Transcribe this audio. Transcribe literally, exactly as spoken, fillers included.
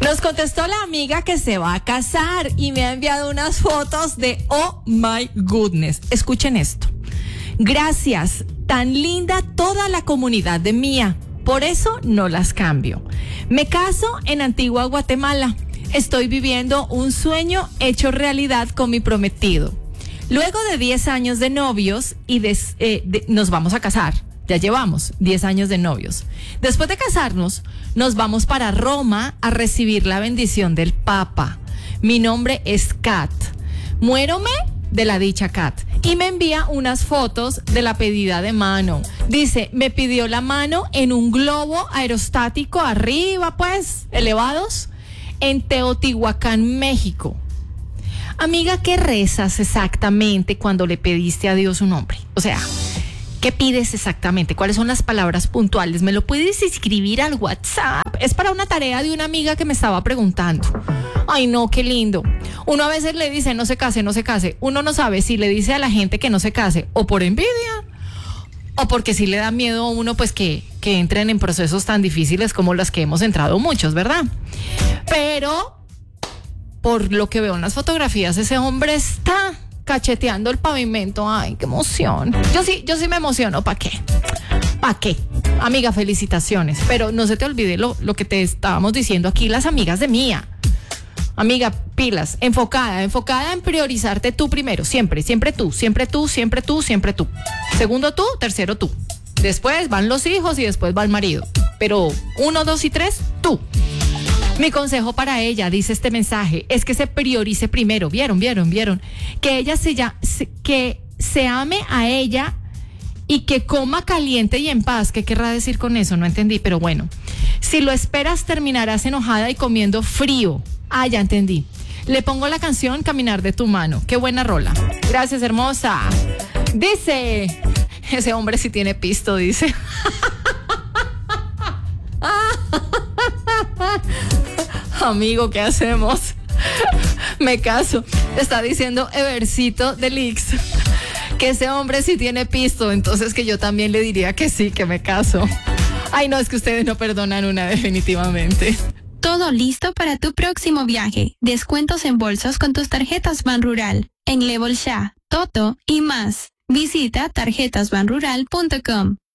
Nos contestó la amiga que se va a casar y me ha enviado unas fotos de oh my goodness. Escuchen esto. Gracias, tan linda toda la comunidad de Mía. Por eso no las cambio. Me caso en Antigua Guatemala. Estoy viviendo un sueño hecho realidad con mi prometido. Luego de diez años de novios y de, eh, de, nos vamos a casar. Ya llevamos diez años de novios. Después de casarnos, nos vamos para Roma a recibir la bendición del Papa. Mi nombre es Kat. Muérome de la dicha Kat. Y me envía unas fotos de la pedida de mano. Dice, me pidió la mano en un globo aerostático arriba, pues, elevados, en Teotihuacán, México. Amiga, ¿qué rezas exactamente cuando le pediste a Dios un nombre? O sea, ¿qué pides exactamente? ¿Cuáles son las palabras puntuales? ¿Me lo puedes escribir al WhatsApp? Es para una tarea de una amiga que me estaba preguntando. Ay, no, qué lindo. Uno a veces le dice, no se case, no se case. Uno no sabe si le dice a la gente que no se case o por envidia o porque sí le da miedo a uno, pues que, que entren en procesos tan difíciles como los que hemos entrado muchos, ¿verdad? Pero por lo que veo en las fotografías, ese hombre está cacheteando el pavimento. Ay, qué emoción. Yo sí, yo sí me emociono. ¿Para qué? ¿Para qué? Amiga, felicitaciones. Pero no se te olvide lo, lo que te estábamos diciendo aquí las amigas de Mía. Amiga, pilas, enfocada, enfocada en priorizarte tú primero. Siempre, siempre tú, siempre tú, siempre tú, siempre tú. Segundo tú, tercero tú. Después van los hijos y después va el marido. Pero uno, dos y tres, tú. Mi consejo para ella, dice este mensaje, es que se priorice primero. ¿Vieron, vieron, vieron? Que ella se, ya, se, que se ame a ella y que coma caliente y en paz. ¿Qué querrá decir con eso? No entendí, pero bueno. Si lo esperas, terminarás enojada y comiendo frío. Ah, ya entendí. Le pongo la canción Caminar de tu mano. Qué buena rola. Gracias, hermosa. Dice, ese hombre sí tiene pisto, dice. Amigo, ¿qué hacemos? Me caso. Está diciendo Evercito de Lix que ese hombre sí tiene pisto, entonces que yo también le diría que sí, que me caso. Ay, no, es que ustedes no perdonan una definitivamente. Todo listo para tu próximo viaje. Descuentos en bolsos con tus tarjetas Banrural en Le Bolsha, Toto y más. Visita tarjetas banrural punto com.